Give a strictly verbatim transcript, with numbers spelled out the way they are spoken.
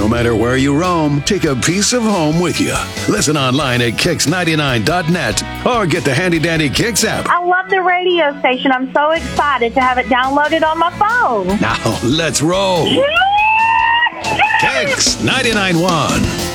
No matter where you roam, take a piece of home with you. Listen online at kicks ninety-nine dot net or get the handy-dandy Kicks app. I love the radio station. I'm so excited to have it downloaded on my phone. Now, let's roll. Kicks ninety-nine point one.